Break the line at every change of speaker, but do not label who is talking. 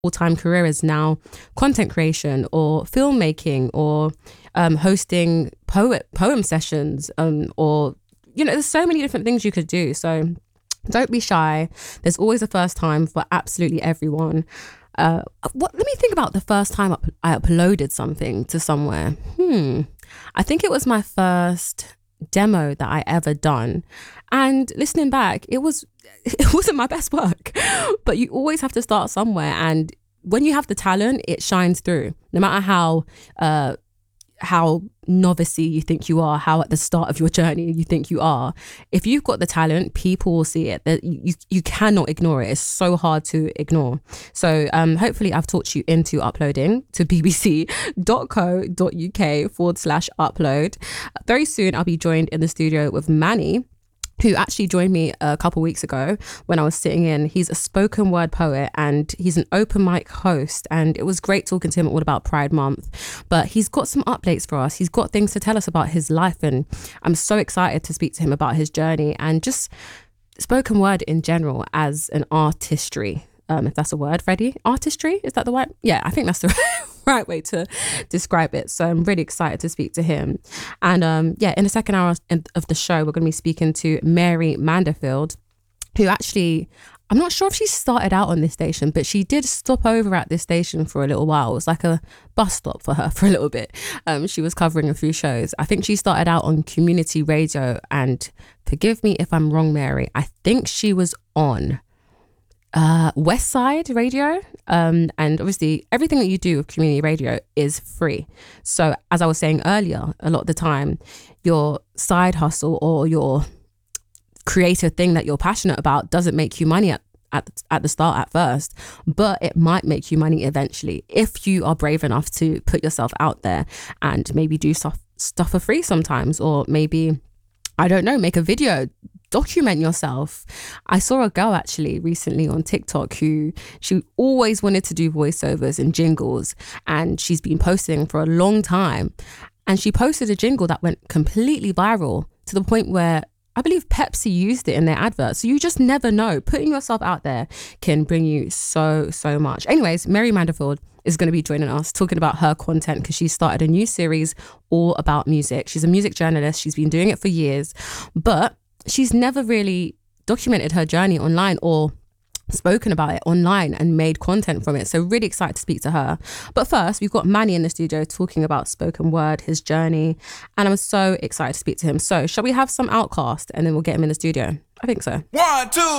full-time career is now content creation or filmmaking or hosting poem sessions, or there's so many different things you could do. So don't be shy. There's always a first time for absolutely everyone. Let me think about the first time I uploaded something to somewhere. I think it was my first demo that I ever done, and listening back, it wasn't my best work, but you always have to start somewhere, and when you have the talent, it shines through, no matter how novice-y you think you are, how at the start of your journey you think you are. If you've got the talent, people will see it. That you cannot ignore it. It's so hard to ignore. So hopefully I've talked you into uploading to bbc.co.uk/upload. Very soon I'll be joined in the studio with Manny, who actually joined me a couple weeks ago when I was sitting in. He's a spoken word poet and he's an open mic host, and it was great talking to him all about Pride Month. But he's got some updates for us. He's got things to tell us about his life, and I'm so excited to speak to him about his journey and just spoken word in general as an artistry. If that's a word, Freddie. Artistry? Is that the right? Yeah, I think that's the right way to describe it. So I'm really excited to speak to him. And in the second hour of the show, we're going to be speaking to Mary Manderfield, who actually, I'm not sure if she started out on this station, but she did stop over at this station for a little while. It was like a bus stop for her for a little bit. She was covering a few shows. I think she started out on community radio, and forgive me if I'm wrong, Mary, I think she was on West Side Radio, and obviously everything that you do with community radio is free. So as I was saying earlier, a lot of the time your side hustle or your creative thing that you're passionate about doesn't make you money at the start at first, but it might make you money eventually if you are brave enough to put yourself out there and maybe do stuff for free sometimes, or maybe, I don't know, make a video, document yourself. I saw a girl actually recently on TikTok who, she always wanted to do voiceovers and jingles, and she's been posting for a long time, and she posted a jingle that went completely viral to the point where I believe Pepsi used it in their advert. So you just never know. Putting yourself out there can bring you so much. Anyways, Mary Manderfield is going to be joining us talking about her content, because she started a new series all about music. She's a music journalist. She's been doing it for years, but she's never really documented her journey online or spoken about it online and made content from it. So really excited to speak to her. But first, we've got Manny in the studio talking about spoken word, his journey, and I'm so excited to speak to him. So shall we have some Outkast and then we'll get him in the studio? I think so.
1, 2,